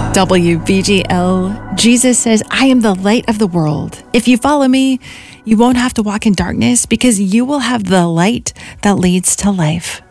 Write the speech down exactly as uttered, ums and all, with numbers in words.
W B G L. Jesus says, I am the light of the world. If you follow me, you won't have to walk in darkness because you will have the light that leads to life.